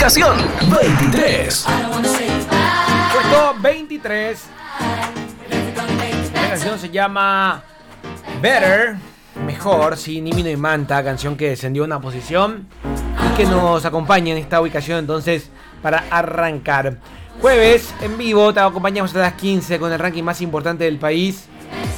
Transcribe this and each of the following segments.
ubicación 23. Puesto 23. La canción se llama Better, mejor, sí, Nimino y Manta, canción que descendió una posición y que nos acompaña en esta ubicación entonces para arrancar. Jueves en vivo, te acompañamos hasta las 15 con el ranking más importante del país.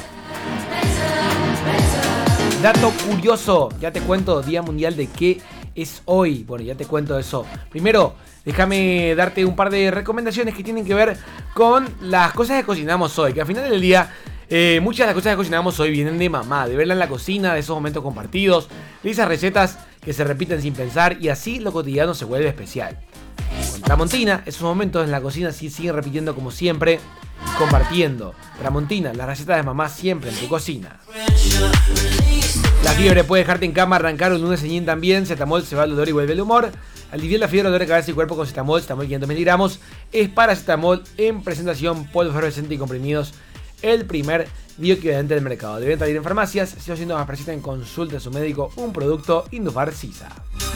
Dato curioso, ya te cuento, Día Mundial de qué es hoy. Bueno, ya te cuento eso. Primero, déjame darte un par de recomendaciones que tienen que ver con las cosas que cocinamos hoy. Que al final del día, muchas de las cosas que cocinamos hoy vienen de mamá, de verla en la cocina, de esos momentos compartidos, de esas recetas que se repiten sin pensar y así lo cotidiano se vuelve especial. Con Tramontina, esos momentos en la cocina sí siguen repitiendo como siempre, compartiendo. Tramontina, las recetas de mamá siempre en tu cocina. La fiebre puede dejarte en cama, arrancar un lunes en también. Cetamol se va al dolor y vuelve el humor. Aliviar la fiebre, dolor de cabeza y cuerpo con Cetamol 500 miligramos. Es paracetamol en presentación, polvo efervescente y comprimidos. El primer bioequivalente del mercado. Deben salir en farmacias. Si no siendo más precisa en consulta a su médico, un producto Indufar Sisa.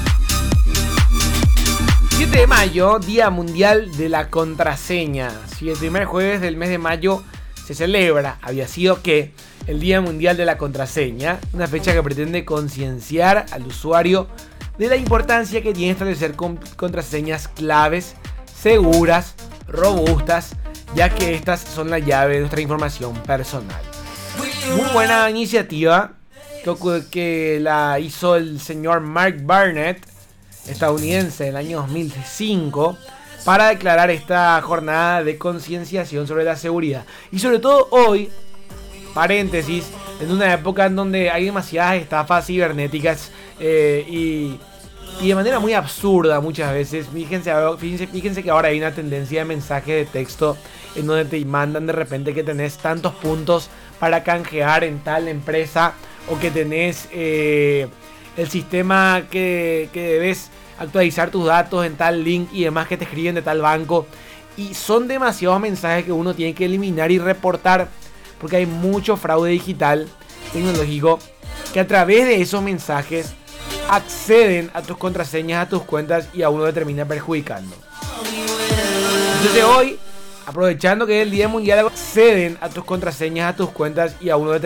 7 de mayo, Día Mundial de la Contraseña. Si el primer jueves del mes de mayo se celebra, había sido que el Día Mundial de la Contraseña, una fecha que pretende concienciar al usuario de la importancia que tiene establecer contraseñas claves, seguras, robustas, ya que estas son la llave de nuestra información personal. Muy buena iniciativa que la hizo el señor Mark Barnett, estadounidense, en el año 2005, para declarar esta jornada de concienciación sobre la seguridad. Y sobre todo hoy, paréntesis, en una época en donde hay demasiadas estafas cibernéticas y de manera muy absurda muchas veces. Fíjense que ahora hay una tendencia de mensaje de texto en donde te mandan de repente que tenés tantos puntos para canjear en tal empresa, o que tenés el sistema que debes actualizar tus datos en tal link y demás, que te escriben de tal banco. Y son demasiados mensajes que uno tiene que eliminar y reportar, porque hay mucho fraude digital tecnológico que a través de esos mensajes acceden a tus contraseñas, a tus cuentas, y a uno le termina perjudicando. Entonces hoy, aprovechando que es el Día Mundial, acceden a tus contraseñas, a tus cuentas, y a uno le